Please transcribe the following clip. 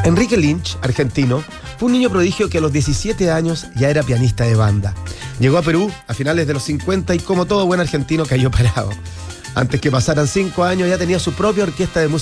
Enrique Lynch, argentino, fue un niño prodigio que a los 17 años ya era pianista de banda. Llegó a Perú a finales de los 50 y como todo buen argentino cayó parado. Antes que pasaran 5 años ya tenía su propia orquesta de música